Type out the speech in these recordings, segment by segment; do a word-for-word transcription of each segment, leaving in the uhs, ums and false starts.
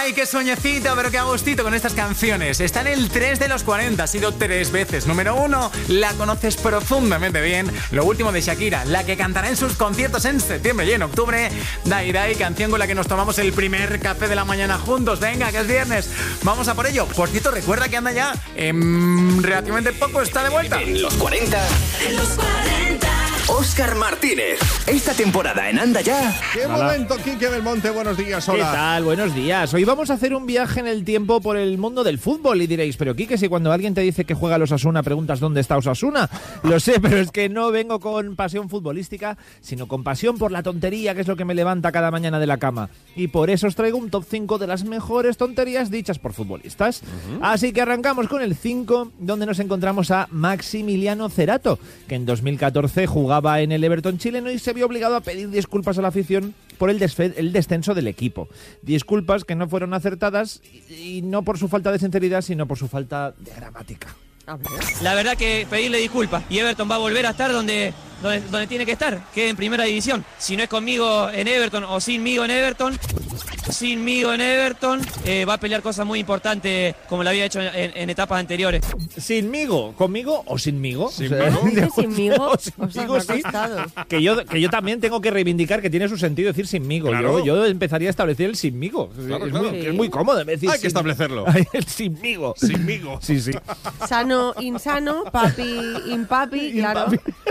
¡Ay, qué sueñecito, pero qué agustito con estas canciones! Está en el tres de los cuarenta, ha sido tres veces número uno. La conoces profundamente bien. Lo último de Shakira, la que cantará en sus conciertos en septiembre y en octubre. Dai Dai, canción con la que nos tomamos el primer café de la mañana juntos. Venga, que es viernes. Vamos a por ello. Por cierto, recuerda que anda ya en relativamente poco, está de vuelta. En los cuarenta. En los cuarenta. Óscar Martínez. Esta temporada en Anda Ya. ¡Qué Hola. momento, Quique Belmonte! Buenos días, hola. ¿Qué tal? Buenos días. Hoy vamos a hacer un viaje en el tiempo por el mundo del fútbol y diréis, pero Quique, si cuando alguien te dice que juega al Osasuna preguntas dónde está Osasuna. Lo sé, pero es que no vengo con pasión futbolística, sino con pasión por la tontería, que es lo que me levanta cada mañana de la cama. Y por eso os traigo un top cinco de las mejores tonterías dichas por futbolistas. Uh-huh. Así que arrancamos con el cinco, donde nos encontramos a Maximiliano Cerato, que en dos mil catorce jugaba en el Everton chileno y se vio obligado a pedir disculpas a la afición por el, desfe- el descenso del equipo. Disculpas que no fueron acertadas y, y no por su falta de sinceridad, sino por su falta de gramática. La verdad que pedirle disculpas y Everton va a volver a estar donde, donde, donde tiene que estar, que es en primera división. Si no es conmigo en Everton o sinmigo en Everton, sinmigo en Everton, eh, va a pelear cosas muy importantes como lo había hecho en, en etapas anteriores. ¿Sinmigo? ¿Conmigo o sinmigo? ¿Sinmigo? O sea, ¿Dice sinmigo? o sinmigo, O sea, me sí. ha costado. Que yo, que yo también tengo que reivindicar que tiene su sentido decir sinmigo. Claro. Yo, yo empezaría a establecer el sinmigo. Claro, es, claro. Muy, Sí. es muy cómodo decir Hay que sin- establecerlo. Ay, el sinmigo. Sinmigo. Sí, sí. Sano, insano, papi, impapi, claro.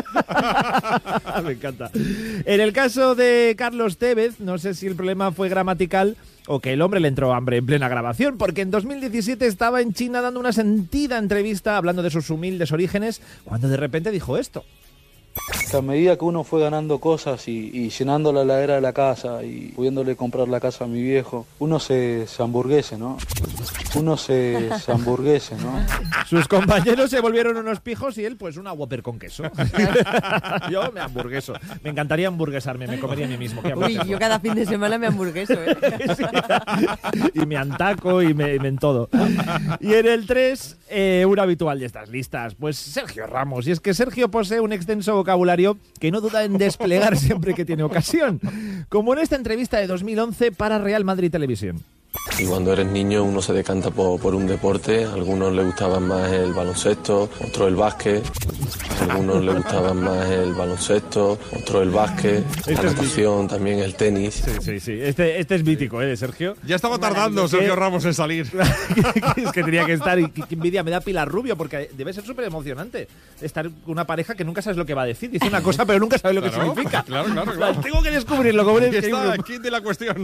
Me encanta. En el caso de Carlos Tevez, no sé si el problema fue gramatical o que el hombre le entró hambre en plena grabación, porque en dos mil diecisiete estaba en China dando una sentida entrevista hablando de sus humildes orígenes, cuando de repente dijo esto. Que a medida que uno fue ganando cosas y, y llenando la heladera de la casa y pudiéndole comprar la casa a mi viejo, uno se, se hamburguese, ¿no? Uno se, se hamburguese, ¿no? Sus compañeros se volvieron unos pijos y él, pues, una Whopper con queso. Yo me hamburgueso. Me encantaría hamburguesarme, me comería a mí mismo. Qué Uy, hamburgueso. yo cada fin de semana me hamburgueso, ¿eh? Sí. Y me antaco y me, y me en todo. Y en el tres, eh, un habitual de estas listas, pues Sergio Ramos. Y es que Sergio posee un extenso vocabulario que no duda en desplegar siempre que tiene ocasión, como en esta entrevista de dos mil once para Real Madrid Televisión. Y cuando eres niño uno se decanta por, por un deporte, a algunos les gustaban más el baloncesto, otros el básquet, a algunos les gustaban más el baloncesto, otros el básquet, la natación, también el tenis. Sí, sí, sí. Este, este es mítico, ¿eh, de Sergio? Ya estaba tardando Maravilloso. Sergio Ramos en salir. Es que tenía que estar, y qué envidia me da Pilar Rubio, porque debe ser súper emocionante estar con una pareja que nunca sabes lo que va a decir. Dice una cosa, pero nunca sabes lo que Claro, significa. claro, claro, O sea, claro. tengo que descubrirlo. Como Aquí está, aquí de la cuestión.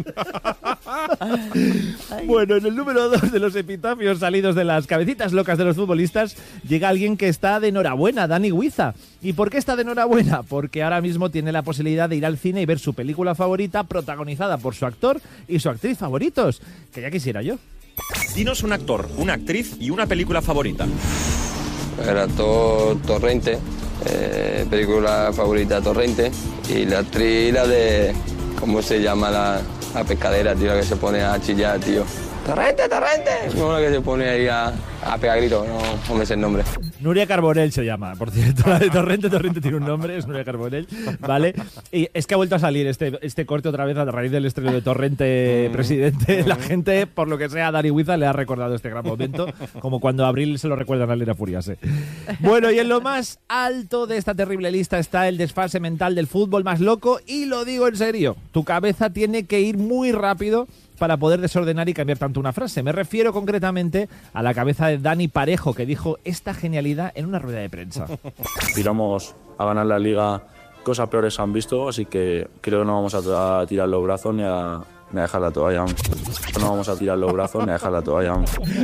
Bueno, en el número dos de los epitafios salidos de las cabecitas locas de los futbolistas llega alguien que está de enhorabuena, Dani Huiza. ¿Y por qué está de enhorabuena? Porque ahora mismo tiene la posibilidad de ir al cine y ver su película favorita protagonizada por su actor y su actriz favoritos, que ya quisiera yo. Dinos un actor, una actriz y una película favorita. Era to- Torrente, eh, película favorita Torrente, y la actriz la de, ¿cómo se llama la, la pescadera, tío, la que se pone a chillar, tío? ¡Torrente, Torrente! No, la que se pone ahí a, a pegar gritos, no, no me sé el nombre. Nuria Carbonell se llama, por cierto. La de Torrente, Torrente tiene un nombre, es Nuria Carbonell, ¿vale? Y es que ha vuelto a salir este, este corte otra vez a raíz del estreno de Torrente Presidente. La gente, por lo que sea, a Dani Huiza le ha recordado este gran momento, como cuando a Abril se lo recuerdan a Lera Furiase. Bueno, y en lo más alto de esta terrible lista está el desfase mental del fútbol más loco, y lo digo en serio, tu cabeza tiene que ir muy rápido para poder desordenar y cambiar tanto una frase. Me refiero concretamente a la cabeza de Dani Parejo, que dijo esta genialidad en una rueda de prensa. Aspiramos a ganar la liga, cosas peores han visto, así que creo que no vamos a, a tirar los brazos ni a, ni a dejar la toalla. No vamos a tirar los brazos ni a dejar la toalla.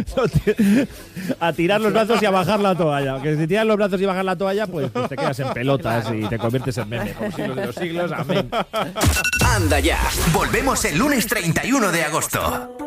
A tirar los brazos y a bajar la toalla. Que si tiras los brazos y bajas la toalla, pues, pues te quedas en pelotas y te conviertes en meme. Por siglos de los siglos, amén. Anda Ya. Volvemos el lunes treinta y uno de agosto.